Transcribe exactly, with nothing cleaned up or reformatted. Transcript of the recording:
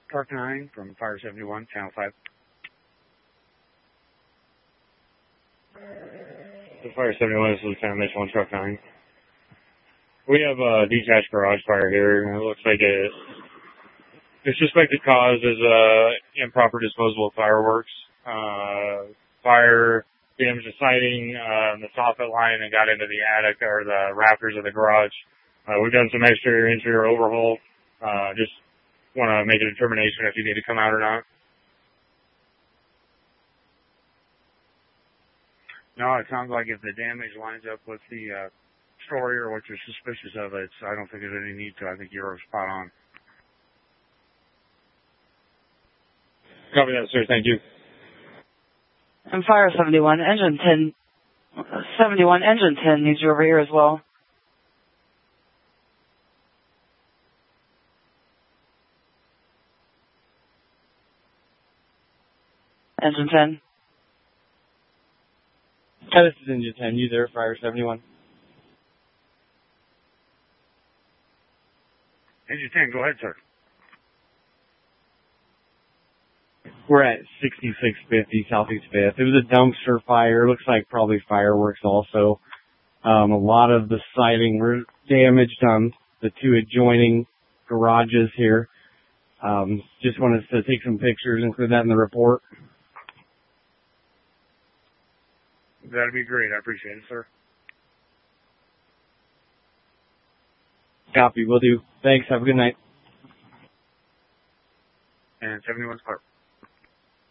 Truck nine from Fire seventy-one, Channel five. The Fire seventy-one is Lieutenant Mitchell on Truck nine. We have a detached garage fire here. It looks like it, the suspected cause is uh, improper disposal of fireworks. Uh, fire damaged the siding, uh, the soffit line, and got into the attic or the rafters of the garage. Uh, we've done some exterior interior overhaul. Uh, just want to make a determination if you need to come out or not. No, it sounds like if the damage lines up with the uh, story or what you're suspicious of, it's, I don't think there's any need to. I think you're spot on. Copy that, sir. Thank you. And Fire seventy-one, Engine ten, seventy-one, Engine ten needs you over here as well. Engine ten. Yeah, this is Engine ten. You there, Fire seventy-one? Engine ten, go ahead, sir. We're at sixty-six fifty Southeast fifth. It was a dumpster fire. Looks like probably fireworks also. Um, a lot of the siding were damaged on the two adjoining garages here. Um, just wanted to take some pictures, include that in the report. That'd be great. I appreciate it, sir. Copy. Will do. Thanks. Have a good night. And seventy-one's Clark.